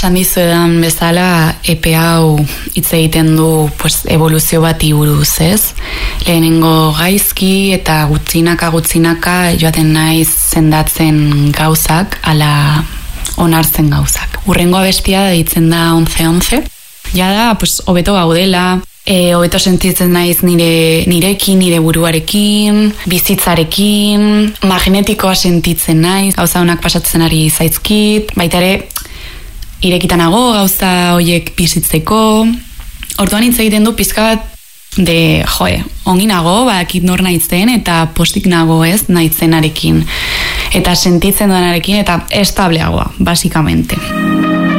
esan dizuedan bezala, epe hau hitz egiten du pues, evoluzio bati buruz, ez? Lehenengo gaizki eta gutxinaka joaten naiz sendatzen gauzak, ala onartzen gauzak. Hurrengo abestia deitzen da 11-11. Ja da, pues, hobeto gaudela, hobeto sentitzen naiz nirekin, nire buruarekin, bizitzarekin, magnetikoa sentitzen naiz, gauza honak pasatzen ari zaizkit, baita ere, irekitanago gauza hoiek bizitzeko. Orduan hitz egiten du pizka bat de, ongi nago, badakit nor naizen, eta postik nago ez, naizenarekin. Eta sentitzen duenarekin, eta estableagoa, basikamente.